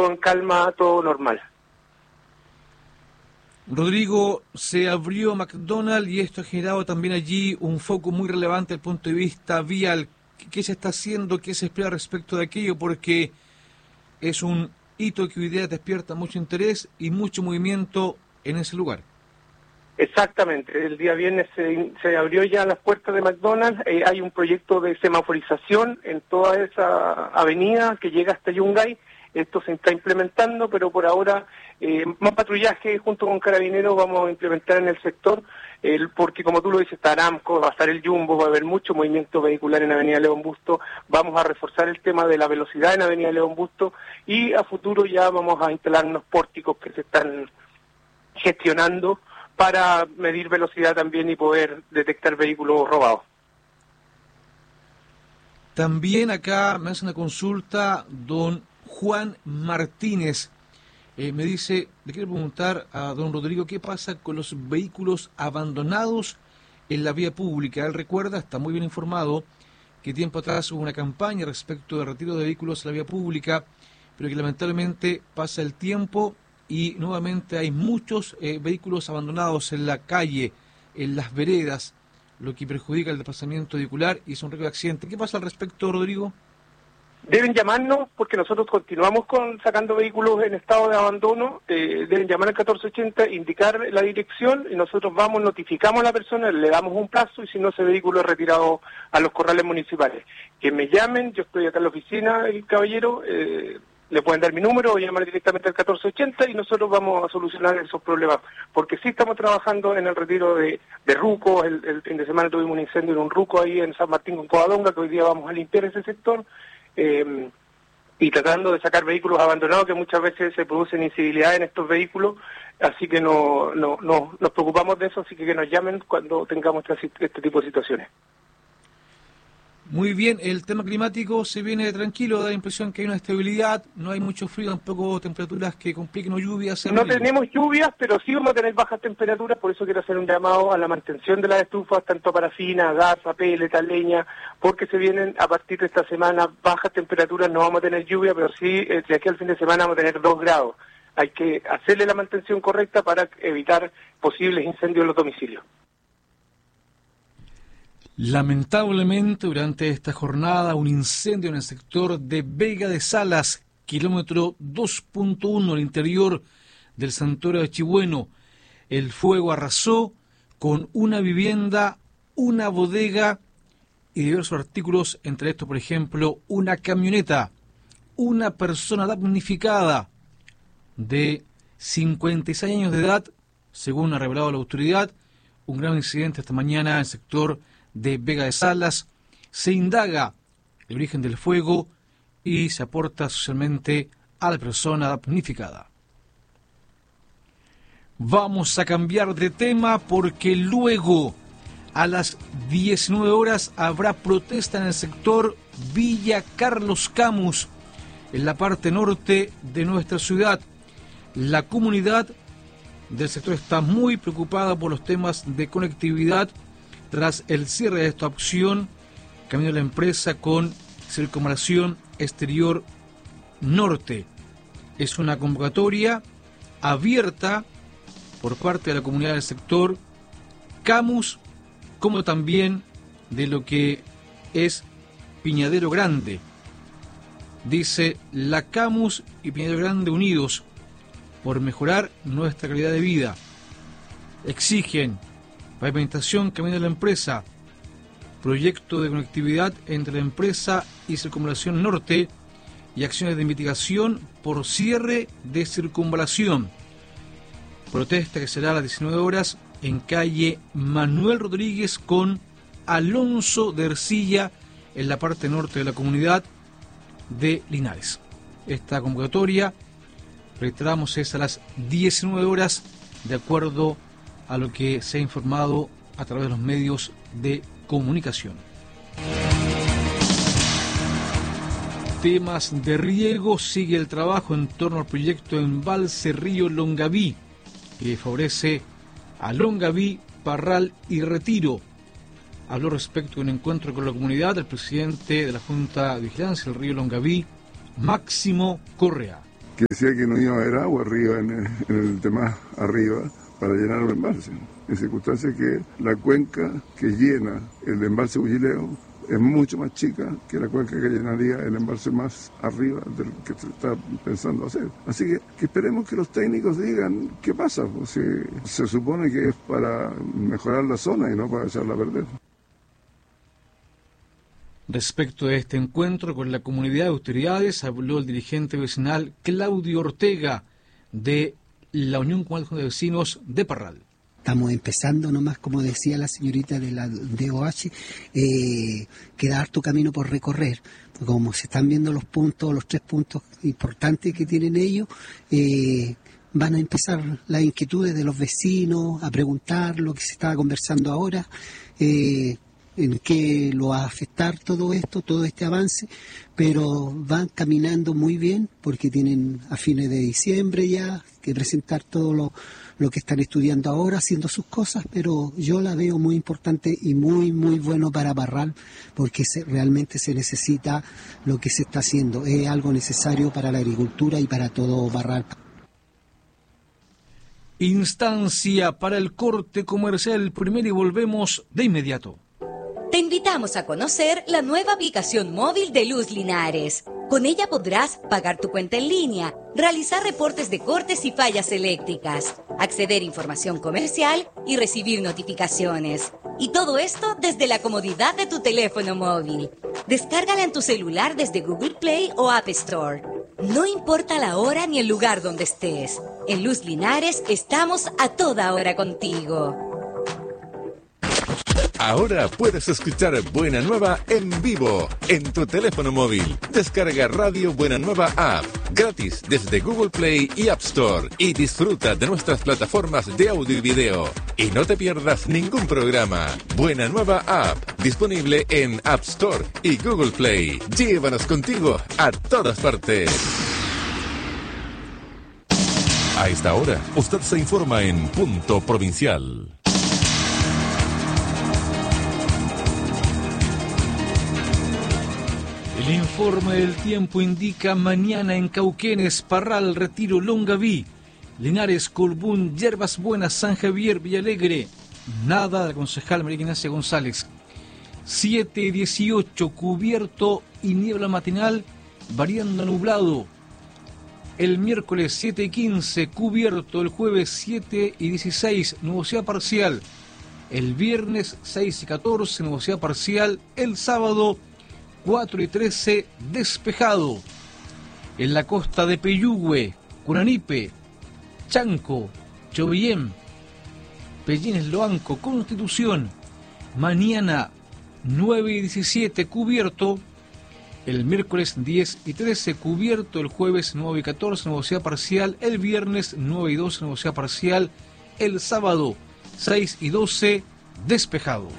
todo en calma, todo normal. Rodrigo, se abrió McDonald's y esto ha generado también allí un foco muy relevante desde el punto de vista vial. ¿Qué se está haciendo? ¿Qué se espera respecto de aquello? Porque es un hito que hoy día despierta mucho interés y mucho movimiento en ese lugar. Exactamente, el día viernes se abrió ya las puertas de McDonald's, hay un proyecto de semaforización en toda esa avenida que llega hasta Yungay. Esto se está implementando, pero por ahora más patrullaje junto con Carabineros vamos a implementar en el sector, porque como tú lo dices, está Aramco, va a estar el Jumbo, va a haber mucho movimiento vehicular en Avenida León Busto, vamos a reforzar el tema de la velocidad en Avenida León Busto y a futuro ya vamos a instalar unos pórticos que se están gestionando para medir velocidad también y poder detectar vehículos robados. También acá me hace una consulta don Juan Martínez. Me dice, le quiero preguntar a don Rodrigo, ¿qué pasa con los vehículos abandonados en la vía pública? Él recuerda, está muy bien informado, que tiempo atrás hubo una campaña respecto del retiro de vehículos en la vía pública, pero que lamentablemente pasa el tiempo y nuevamente hay muchos vehículos abandonados en la calle, en las veredas, lo que perjudica el desplazamiento vehicular y es un riesgo de accidente. ¿Qué pasa al respecto, Rodrigo? Deben llamarnos porque nosotros continuamos sacando vehículos en estado de abandono, deben llamar al 1480, indicar la dirección y nosotros vamos, notificamos a la persona, le damos un plazo y si no ese vehículo es retirado a los corrales municipales. Que me llamen, yo estoy acá en la oficina, el caballero, le pueden dar mi número o llamar directamente al 1480 y nosotros vamos a solucionar esos problemas, porque sí estamos trabajando en el retiro de rucos. El fin de semana tuvimos un incendio en un ruco ahí en San Martín con Covadonga, que hoy día vamos a limpiar ese sector, y tratando de sacar vehículos abandonados, que muchas veces se producen incivilidades en estos vehículos, así que nos preocupamos de eso, así que nos llamen cuando tengamos este tipo de situaciones. Muy bien, el tema climático se viene tranquilo, da la impresión que hay una estabilidad, no hay mucho frío, tampoco temperaturas que compliquen o lluvias. No tenemos lluvias, pero sí vamos a tener bajas temperaturas, por eso quiero hacer un llamado a la mantención de las estufas, tanto parafina, gas, peleta, leña, porque se vienen a partir de esta semana bajas temperaturas, no vamos a tener lluvia, pero sí de aquí al fin de semana vamos a tener 2 grados. Hay que hacerle la mantención correcta para evitar posibles incendios en los domicilios. Lamentablemente, durante esta jornada, un incendio en el sector de Vega de Salas, kilómetro 2.1 al interior del santuario de Chibueno. El fuego arrasó con una vivienda, una bodega y diversos artículos, entre estos, por ejemplo, una camioneta. Una persona damnificada de 56 años de edad, según ha revelado la autoridad. Un grave incidente esta mañana en el sector de Vega de Salas. Se indaga el origen del fuego y se aporta socialmente a la persona damnificada. Vamos a cambiar de tema porque luego a las 19 horas habrá protesta en el sector Villa Carlos Camus, en la parte norte de nuestra ciudad. La comunidad del sector está muy preocupada por los temas de conectividad tras el cierre de esta opción camino a la empresa con circunvalación exterior norte. Es una convocatoria abierta por parte de la comunidad del sector Camus, como también de lo que es Piñadero Grande. Dice: la Camus y Piñadero Grande unidos por mejorar nuestra calidad de vida. Exigen pavimentación camino a la empresa, proyecto de conectividad entre la empresa y circunvalación norte y acciones de mitigación por cierre de circunvalación. Protesta que será a las 19 horas en calle Manuel Rodríguez con Alonso de Ercilla, en la parte norte de la comunidad de Linares. Esta convocatoria, reiteramos, es a las 19 horas, de acuerdo a lo que se ha informado a través de los medios de comunicación. Temas de riego: sigue el trabajo en torno al proyecto Embalse Río Longaví, que favorece a Longaví, Parral y Retiro. Habló respecto de un encuentro con la comunidad el presidente de la Junta de Vigilancia del Río Longaví, Máximo Correa. que decía que no iba a haber agua arriba en el tema arriba para llenar el embalse, en circunstancias que la cuenca que llena el embalse Bullileo es mucho más chica que la cuenca que llenaría el embalse más arriba del que se está pensando hacer. Así que esperemos que los técnicos digan qué pasa, pues si se supone que es para mejorar la zona y no para echarla a perder. Respecto a este encuentro con la comunidad de autoridades, habló el dirigente vecinal Claudio Ortega de la Unión Comunal de Vecinos de Parral. Estamos empezando nomás, como decía la señorita de la DOH, queda harto camino por recorrer. Como se están viendo los 3 puntos importantes que tienen ellos, van a empezar las inquietudes de los vecinos, a preguntar lo que se estaba conversando ahora, en qué lo va a afectar todo esto, todo este avance, pero van caminando muy bien porque tienen a fines de diciembre ya que presentar todo lo que están estudiando ahora, haciendo sus cosas, pero yo la veo muy importante y muy, muy bueno para Parral porque realmente se necesita lo que se está haciendo, es algo necesario para la agricultura y para todo Parral. Instancia para el corte comercial primero y volvemos de inmediato. Te invitamos a conocer la nueva aplicación móvil de Luz Linares. Con ella podrás pagar tu cuenta en línea, realizar reportes de cortes y fallas eléctricas, acceder a información comercial y recibir notificaciones. Y todo esto desde la comodidad de tu teléfono móvil. Descárgala en tu celular desde Google Play o App Store. No importa la hora ni el lugar donde estés. En Luz Linares estamos a toda hora contigo. Ahora puedes escuchar Buena Nueva en vivo en tu teléfono móvil. Descarga Radio Buena Nueva App gratis desde Google Play y App Store y disfruta de nuestras plataformas de audio y video. Y no te pierdas ningún programa. Buena Nueva App disponible en App Store y Google Play. Llévanos contigo a todas partes. A esta hora, usted se informa en Punto Provincial. El informe del tiempo indica mañana en Cauquenes, Parral, Retiro, Longaví, Linares, Colbún, Yerbas Buenas, San Javier, Villalegre. Nada de la concejal María Ignacia González. 7:18, cubierto y niebla matinal, variando a nublado. El miércoles 7:15, cubierto. El jueves 7:16, nubosidad parcial. El viernes 6:14, nubosidad parcial. El sábado 4:13, despejado. En la costa de Peyúgue, Curanipe, Chanco, Chobillén, Pellines Loanco, Constitución. Mañana 9:17, cubierto. El miércoles 10:13, cubierto. El jueves 9:14, nubosidad parcial. El viernes 9:12, nubosidad parcial. El sábado 6:12, despejado.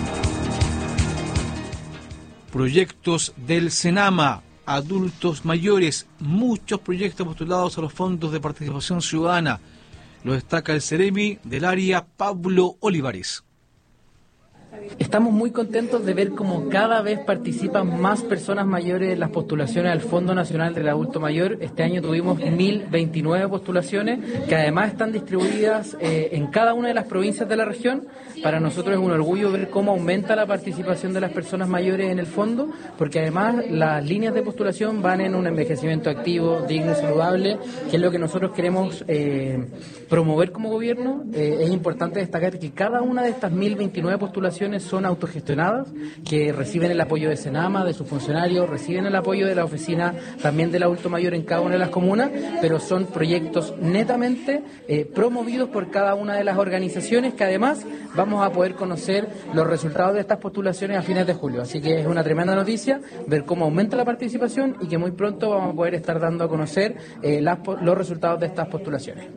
Proyectos del Senama, adultos mayores, muchos proyectos postulados a los fondos de participación ciudadana. Lo destaca el Ceremi del área Pablo Olivares. Estamos muy contentos de ver cómo cada vez participan más personas mayores en las postulaciones al Fondo Nacional del Adulto Mayor. Este año tuvimos 1.029 postulaciones que además están distribuidas en cada una de las provincias de la región. Para nosotros es un orgullo ver cómo aumenta la participación de las personas mayores en el fondo, porque además las líneas de postulación van en un envejecimiento activo, digno y saludable, que es lo que nosotros queremos promover como gobierno. Es importante destacar que cada una de estas 1.029 postulaciones son autogestionadas, que reciben el apoyo de Senama, de sus funcionarios, reciben el apoyo de la oficina también del adulto mayor en cada una de las comunas, pero son proyectos netamente promovidos por cada una de las organizaciones, que además vamos a poder conocer los resultados de estas postulaciones a fines de julio. Así que es una tremenda noticia ver cómo aumenta la participación y que muy pronto vamos a poder estar dando a conocer los resultados de estas postulaciones.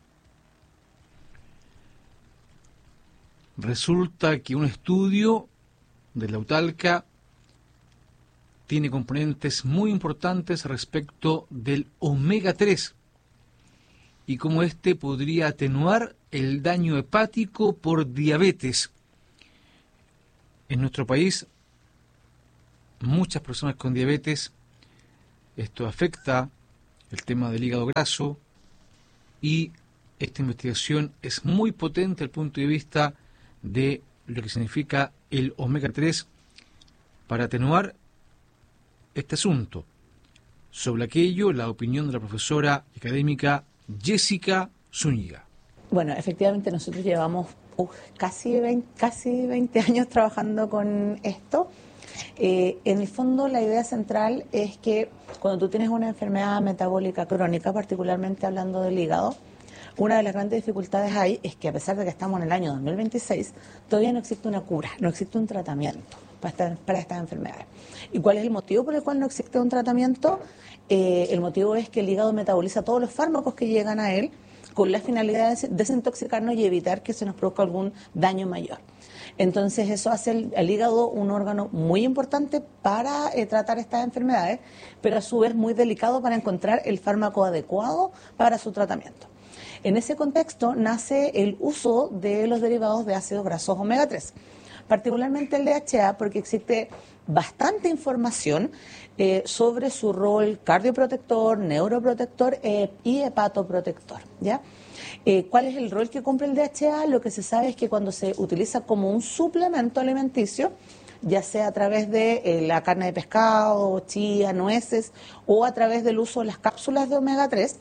Resulta que un estudio de la UTALCA tiene componentes muy importantes respecto del omega 3 y cómo este podría atenuar el daño hepático por diabetes. En nuestro país, muchas personas con diabetes, esto afecta el tema del hígado graso, y esta investigación es muy potente desde el punto de vista de lo que significa el omega 3 para atenuar este asunto. Sobre aquello, la opinión de la profesora académica Jessica Zúñiga. Bueno, efectivamente nosotros llevamos casi 20 años trabajando con esto. En el fondo, la idea central es que cuando tú tienes una enfermedad metabólica crónica, particularmente hablando del hígado, una de las grandes dificultades ahí es que a pesar de que estamos en el año 2026, todavía no existe una cura, no existe un tratamiento para estas enfermedades. ¿Y cuál es el motivo por el cual no existe un tratamiento? El motivo es que el hígado metaboliza todos los fármacos que llegan a él con la finalidad de desintoxicarnos y evitar que se nos produzca algún daño mayor. Entonces eso hace al hígado un órgano muy importante para tratar estas enfermedades, pero a su vez muy delicado para encontrar el fármaco adecuado para su tratamiento. En ese contexto nace el uso de los derivados de ácidos grasos omega 3, particularmente el DHA, porque existe bastante información sobre su rol cardioprotector, neuroprotector y hepatoprotector, ¿ya? ¿Cuál es el rol que cumple el DHA? Lo que se sabe es que cuando se utiliza como un suplemento alimenticio, ya sea a través de la carne de pescado, chía, nueces, o a través del uso de las cápsulas de omega 3,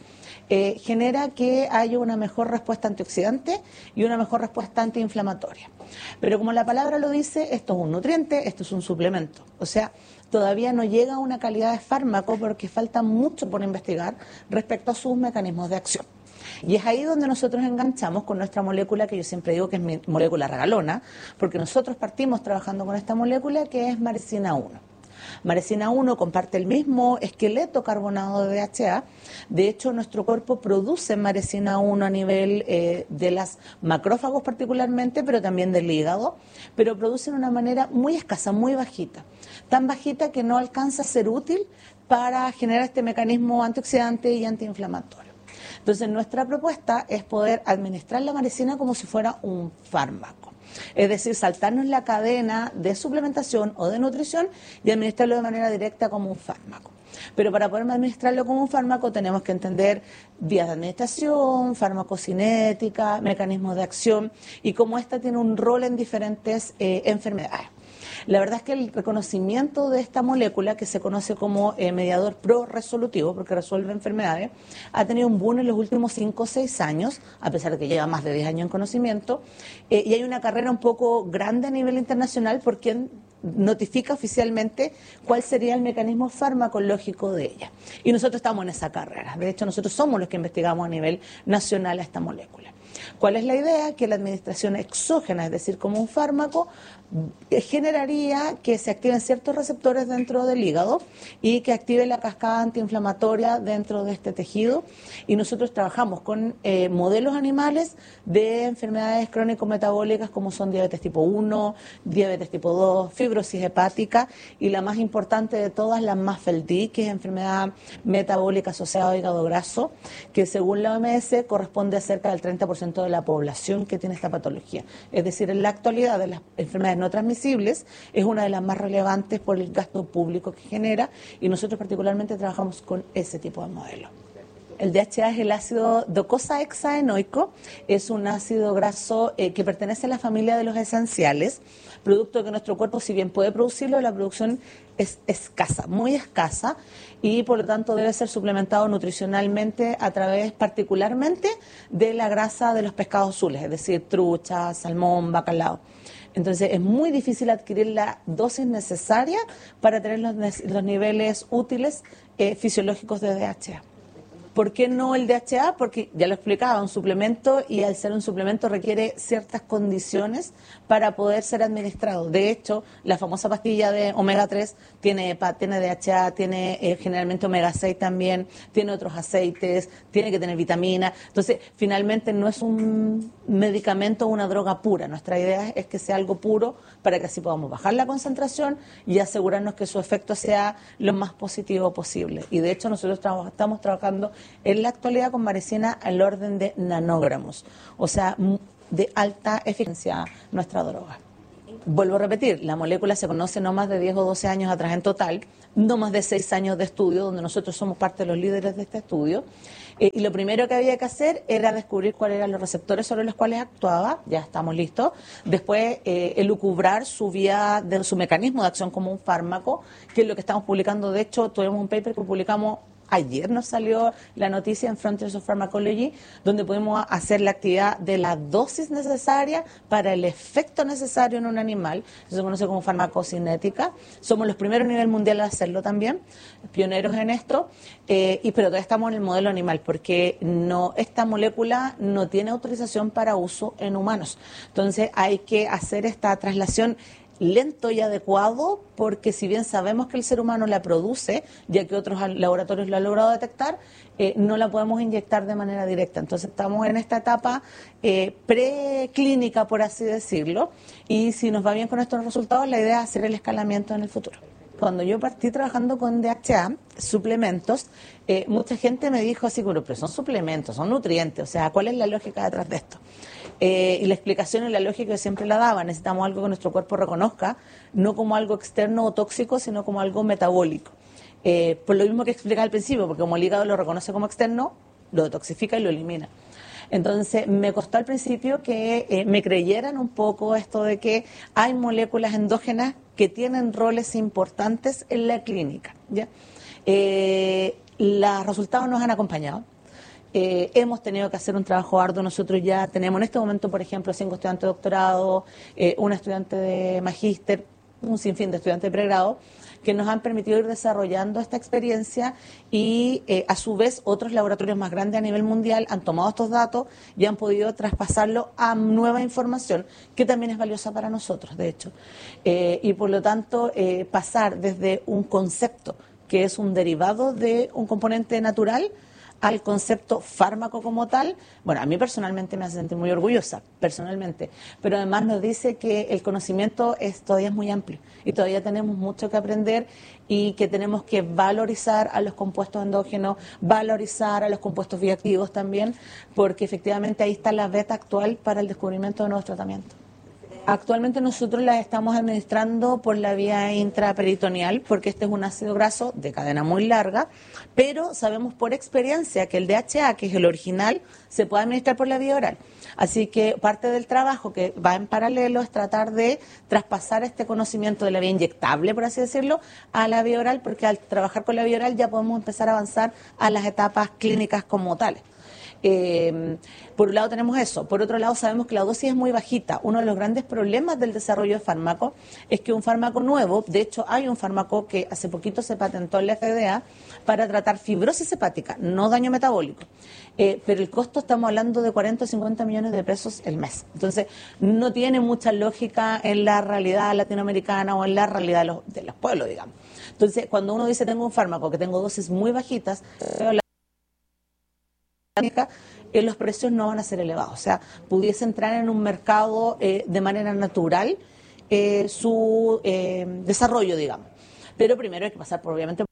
genera que haya una mejor respuesta antioxidante y una mejor respuesta antiinflamatoria. Pero como la palabra lo dice, esto es un nutriente, esto es un suplemento. O sea, todavía no llega a una calidad de fármaco porque falta mucho por investigar respecto a sus mecanismos de acción. Y es ahí donde nosotros enganchamos con nuestra molécula, que yo siempre digo que es mi molécula regalona, porque nosotros partimos trabajando con esta molécula que es Marecina 1. Marecina 1 comparte el mismo esqueleto carbonado de DHA. De hecho, nuestro cuerpo produce Marecina 1 a nivel de las macrófagos particularmente, pero también del hígado, pero produce de una manera muy escasa, muy bajita. Tan bajita que no alcanza a ser útil para generar este mecanismo antioxidante y antiinflamatorio. Entonces, nuestra propuesta es poder administrar la marecina como si fuera un fármaco. Es decir, saltarnos la cadena de suplementación o de nutrición y administrarlo de manera directa como un fármaco. Pero para poder administrarlo como un fármaco tenemos que entender vías de administración, farmacocinética, mecanismos de acción y cómo esta tiene un rol en diferentes enfermedades. La verdad es que el reconocimiento de esta molécula, que se conoce como mediador pro-resolutivo, porque resuelve enfermedades, ha tenido un boom en los últimos 5 o 6 años, a pesar de que lleva más de 10 años en conocimiento, y hay una carrera un poco grande a nivel internacional por quien notifica oficialmente cuál sería el mecanismo farmacológico de ella. Y nosotros estamos en esa carrera. De hecho, nosotros somos los que investigamos a nivel nacional a esta molécula. ¿Cuál es la idea? Que la administración exógena, es decir, como un fármaco, generaría que se activen ciertos receptores dentro del hígado y que active la cascada antiinflamatoria dentro de este tejido. Y nosotros trabajamos con modelos animales de enfermedades crónico-metabólicas como son diabetes tipo 1, diabetes tipo 2, fibrosis hepática y la más importante de todas, la MASLD, que es enfermedad metabólica asociada a hígado graso, que según la OMS corresponde a cerca del 30% de la población que tiene esta patología. Es decir, en la actualidad de las enfermedades no transmisibles es una de las más relevantes por el gasto público que genera y nosotros particularmente trabajamos con ese tipo de modelos. El DHA es el ácido docosahexaenoico, es un ácido graso que pertenece a la familia de los esenciales, producto que nuestro cuerpo, si bien puede producirlo, la producción es escasa, muy escasa, y por lo tanto debe ser suplementado nutricionalmente a través particularmente de la grasa de los pescados azules, es decir, trucha, salmón, bacalao. Entonces es muy difícil adquirir la dosis necesaria para tener los niveles útiles fisiológicos de DHA. ¿Por qué no el DHA? Porque ya lo explicaba, un suplemento, y al ser un suplemento requiere ciertas condiciones para poder ser administrado. De hecho, la famosa pastilla de omega 3 tiene EPA, tiene DHA, tiene generalmente omega 6 también, tiene otros aceites, tiene que tener vitamina. Entonces, finalmente no es un medicamento o una droga pura. Nuestra idea es que sea algo puro para que así podamos bajar la concentración y asegurarnos que su efecto sea lo más positivo posible. Y de hecho, nosotros estamos trabajando en la actualidad con marecina al orden de nanogramos, o sea, de alta eficiencia nuestra droga. ¿En Vuelvo a repetir, la molécula se conoce no más de 10 o 12 años atrás en total, no más de 6 años de estudio, donde nosotros somos parte de los líderes de este estudio. Y lo primero que había que hacer era descubrir cuáles eran los receptores sobre los cuales actuaba, ya estamos listos. Después, elucubrar su vía, su mecanismo de acción como un fármaco, que es lo que estamos publicando. De hecho, tuvimos un paper que publicamos ayer, nos salió la noticia en Frontiers of Pharmacology, donde pudimos hacer la actividad de la dosis necesaria para el efecto necesario en un animal. Eso se conoce como farmacocinética. Somos los primeros a nivel mundial a hacerlo también, pioneros en esto, pero todavía estamos en el modelo animal, porque esta molécula no tiene autorización para uso en humanos. Entonces hay que hacer esta traslación lento y adecuado, porque si bien sabemos que el ser humano la produce, ya que otros laboratorios lo han logrado detectar, no la podemos inyectar de manera directa. Entonces estamos en esta etapa preclínica, por así decirlo, y si nos va bien con estos resultados, la idea es hacer el escalamiento en el futuro. Cuando yo partí trabajando con DHA, suplementos, mucha gente me dijo así, pero son suplementos, son nutrientes, o sea, ¿cuál es la lógica detrás de esto? Y la explicación y la lógica yo siempre la daba, necesitamos algo que nuestro cuerpo reconozca, no como algo externo o tóxico, sino como algo metabólico. Por lo mismo que explicaba al principio, porque como el hígado lo reconoce como externo, lo detoxifica y lo elimina. Entonces, me costó al principio que me creyeran un poco esto de que hay moléculas endógenas que tienen roles importantes en la clínica, ¿ya? Los resultados nos han acompañado. Hemos tenido que hacer un trabajo arduo. Nosotros ya tenemos en este momento, por ejemplo, 5 estudiantes de doctorado, un estudiante de magíster, un sinfín de estudiantes de pregrado, que nos han permitido ir desarrollando esta experiencia y a su vez otros laboratorios más grandes a nivel mundial han tomado estos datos y han podido traspasarlo a nueva información que también es valiosa para nosotros, de hecho. Y por lo tanto, pasar desde un concepto que es un derivado de un componente natural al concepto fármaco como tal, bueno, a mí personalmente me hace sentir muy orgullosa, personalmente, pero además nos dice que el conocimiento todavía es muy amplio y todavía tenemos mucho que aprender y que tenemos que valorizar a los compuestos endógenos, valorizar a los compuestos bioactivos también, porque efectivamente ahí está la beta actual para el descubrimiento de nuevos tratamientos. Actualmente nosotros las estamos administrando por la vía intraperitoneal, porque este es un ácido graso de cadena muy larga, pero sabemos por experiencia que el DHA, que es el original, se puede administrar por la vía oral. Así que parte del trabajo que va en paralelo es tratar de traspasar este conocimiento de la vía inyectable, por así decirlo, a la vía oral, porque al trabajar con la vía oral ya podemos empezar a avanzar a las etapas clínicas como tales. Por un lado tenemos eso, por otro lado sabemos que la dosis es muy bajita. Uno de los grandes problemas del desarrollo de fármacos es que un fármaco nuevo, de hecho hay un fármaco que hace poquito se patentó en la FDA para tratar fibrosis hepática, no daño metabólico, pero el costo estamos hablando de 40 o 50 millones de pesos el mes. Entonces no tiene mucha lógica en la realidad latinoamericana o en la realidad de los pueblos, digamos. Entonces cuando uno dice tengo un fármaco que tengo dosis muy bajitas, los precios no van a ser elevados, o sea, pudiese entrar en un mercado de manera natural su desarrollo, digamos, pero primero hay que pasar por, obviamente,